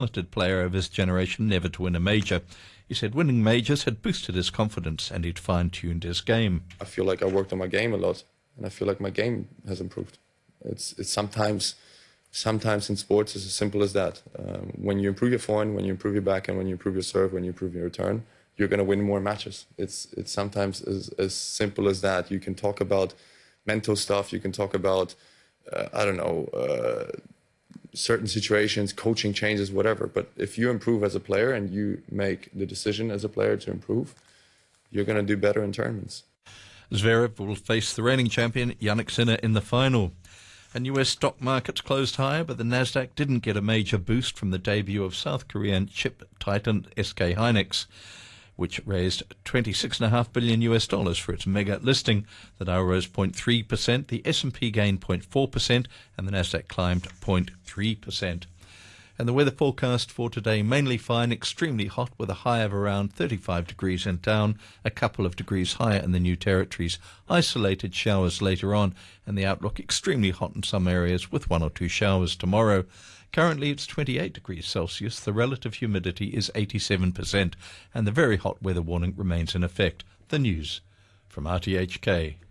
talented player of his generation never to win a major. He said winning majors had boosted his confidence and he'd fine-tuned his game. I feel like I worked on my game a lot, and I feel like my game has improved. It's sometimes in sports it's as simple as that. When you improve your forehand, when you improve your backhand, when you improve your serve, when you improve your return, you're going to win more matches. It's sometimes as simple as that. You can talk about mental stuff. You can talk about, certain situations, coaching changes, whatever. But if you improve as a player and you make the decision as a player to improve, you're going to do better in tournaments. Zverev will face the reigning champion Jannik Sinner in the final. And US stock markets closed higher, but the Nasdaq didn't get a major boost from the debut of South Korean chip titan SK Hynix, which raised $26.5 billion for its mega listing. The Dow rose 0.3%, the S&P gained 0.4%, and the Nasdaq climbed 0.3%. And the weather forecast for today, mainly fine, extremely hot with a high of around 35 degrees in town, a couple of degrees higher in the New Territories, isolated showers later on, and the outlook extremely hot in some areas with 1 or 2 showers tomorrow. Currently it's 28 degrees Celsius, the relative humidity is 87%, and the very hot weather warning remains in effect. The news from RTHK.